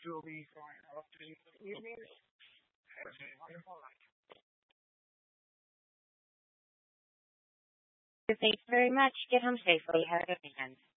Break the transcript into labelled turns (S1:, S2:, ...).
S1: will be going out this evening. Have a wonderful night.
S2: Thanks very much. Get home safely. Have a good weekend.